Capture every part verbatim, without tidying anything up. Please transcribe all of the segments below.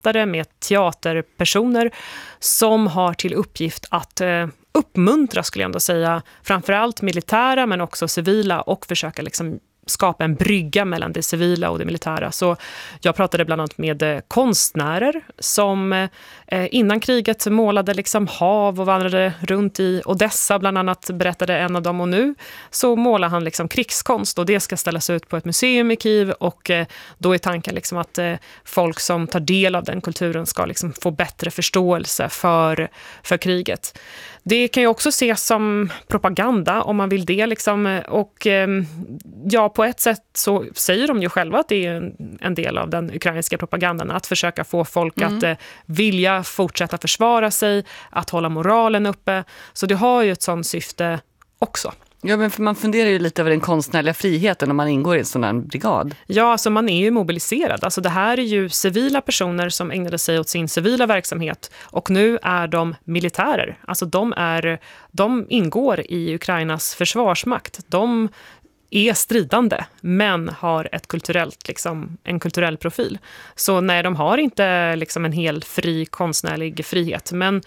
författare, med teaterpersoner som har till uppgift att eh, uppmuntra, skulle jag ändå säga, framförallt militära men också civila, och försöka liksom skapa en brygga mellan det civila och det militära. Så jag pratade bland annat med eh, konstnärer som eh, innan kriget målade liksom hav och vandrade runt i Odessa, bland annat, berättade en av dem, och nu så målar han liksom krigskonst, och det ska ställas ut på ett museum i Kiev, och eh, då är tanken liksom att eh, folk som tar del av den kulturen ska liksom få bättre förståelse för, för kriget. Det kan ju också ses som propaganda om man vill det liksom, och eh, ja, på ett sätt så säger de ju själva att det är en, en del av den ukrainska propagandan, att försöka få folk mm. att eh, vilja fortsätta försvara sig, att hålla moralen uppe. Så det har ju ett sånt syfte också. Ja, men för man funderar ju lite över den konstnärliga friheten när man ingår i en sån här brigad. Ja, alltså man är ju mobiliserad. Alltså det här är ju civila personer som ägnade sig åt sin civila verksamhet, och nu är de militärer. Alltså de, är, de ingår i Ukrainas försvarsmakt. De är stridande, men har ett kulturellt, liksom, en kulturell profil. Så nej, de har inte liksom en helt fri konstnärlig frihet. Men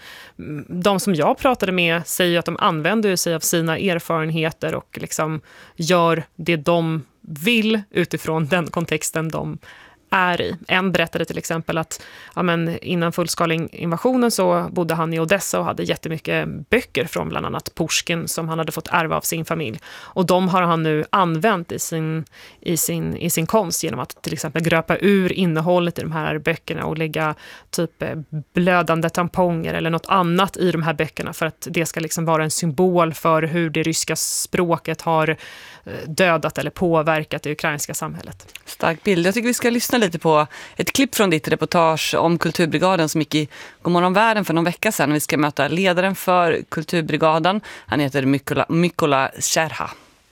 de som jag pratade med säger att de använder sig av sina erfarenheter och liksom gör det de vill utifrån den kontexten de är i. En berättade till exempel att ja, men innan fullskalig invasionen så bodde han i Odessa och hade jättemycket böcker från bland annat Pushkin som han hade fått ärva av sin familj. Och de har han nu använt i sin, i sin, i sin konst genom att till exempel gröpa ur innehållet i de här böckerna och lägga typ blödande tamponger eller något annat i de här böckerna, för att det ska liksom vara en symbol för hur det ryska språket har dödat eller påverkat det ukrainska samhället. Stark bild. Jag tycker vi ska lyssna lite på ett klipp från ditt reportage om Kulturbrigaden som gick i Godmorgon Världen för någon vecka sedan. Vi ska möta ledaren för Kulturbrigaden. Han heter Mykola, Mykola Serha.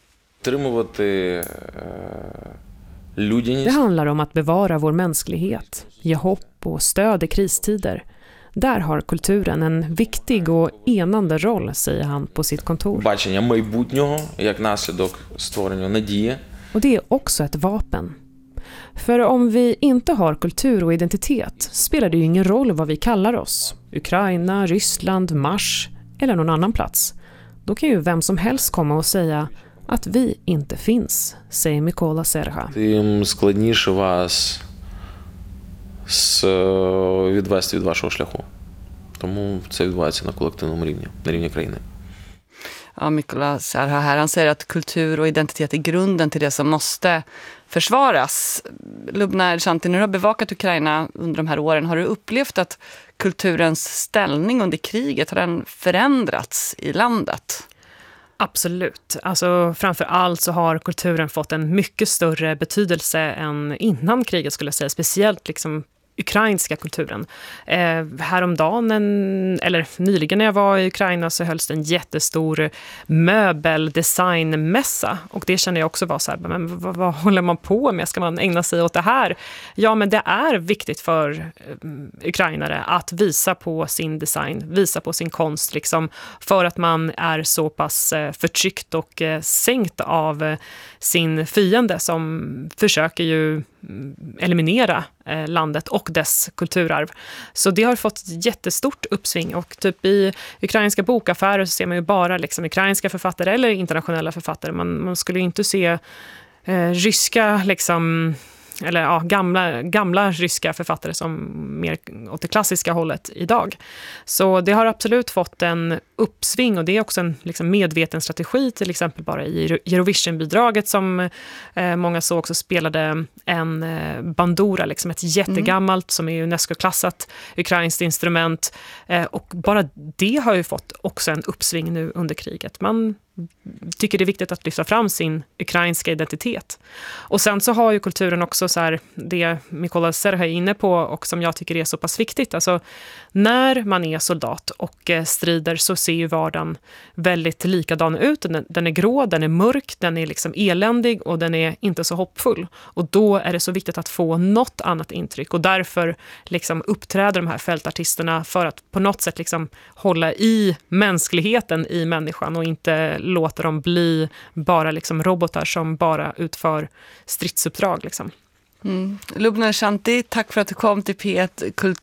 Det handlar om att bevara vår mänsklighet, ge hopp och stöd i kristider. Där har kulturen en viktig och enande roll, säger han på sitt kontor. Och det är också ett vapen. För om vi inte har kultur och identitet spelar det ju ingen roll vad vi kallar oss. Ukraina, Ryssland, Mars eller någon annan plats. Då kan ju vem som helst komma och säga att vi inte finns, säger Mykola Serha. Тим складніше вас відвести від вашого шляху. Тому це відбувається на колективному рівні, на рівні країни. Ja, Mykola Serha här, han säger att kultur och identitet är grunden till det som måste försvaras. Lubna Ersanti, när du har bevakat Ukraina under de här åren, har du upplevt att kulturens ställning under kriget har den förändrats i landet? Absolut. Alltså, framför allt så har kulturen fått en mycket större betydelse än innan kriget, skulle jag säga. Speciellt liksom ukrainska kulturen. Eh, häromdagen, en, eller nyligen när jag var i Ukraina, så hölls det en jättestor möbeldesignmässa. Och det känner jag också var så här, men vad, vad håller man på med? Ska man ägna sig åt det här? Ja, men det är viktigt för eh, ukrainare att visa på sin design, visa på sin konst, liksom, för att man är så pass eh, förtryckt och eh, sänkt av eh, sin fiende som försöker ju eliminera eh, landet och dess kulturarv. Så det har fått jättestort uppsving, och typ i ukrainska bokaffärer så ser man ju bara liksom ukrainska författare eller internationella författare. Man, man skulle ju inte se eh, ryska liksom, eller ja, gamla, gamla ryska författare som mer åt det klassiska hållet idag. Så det har absolut fått en uppsving, och det är också en liksom medveten strategi, till exempel bara i Eurovision-bidraget som eh, många så också spelade en eh, bandura, liksom ett jättegammalt mm. som är UNESCO-klassat ukrainskt instrument, eh, och bara det har ju fått också en uppsving nu under kriget. Man tycker det är viktigt att lyfta fram sin ukrainska identitet. Och sen så har ju kulturen också så här, det Mykola Serha är inne på och som jag tycker är så pass viktigt. Alltså när man är soldat och eh, strider så ser ju vardagen väldigt likadan ut. Den, den är grå, den är mörk, den är liksom eländig och den är inte så hoppfull. Och då är det så viktigt att få något annat intryck, och därför liksom uppträder de här fältartisterna för att på något sätt liksom hålla i mänskligheten i människan och inte låta dem bli bara liksom robotar som bara utför stridsuppdrag liksom. Mm. Lubna Shanti, tack för att du kom till P ett Kultur.